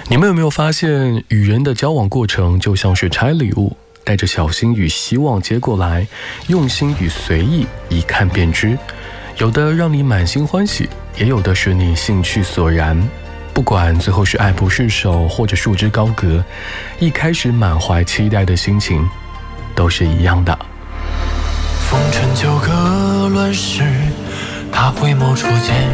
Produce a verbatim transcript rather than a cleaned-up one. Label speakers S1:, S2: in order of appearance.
S1: 你们有没有发现，与人的交往过程就像是拆礼物，带着小心与希望接过来，用心与随意一看便知。有的让你满心欢喜，也有的使你兴趣索然。不管最后是爱不释手，或者束之高阁，一开始满怀期待的心情都是一样的。
S2: 风尘旧歌乱世，他回眸初见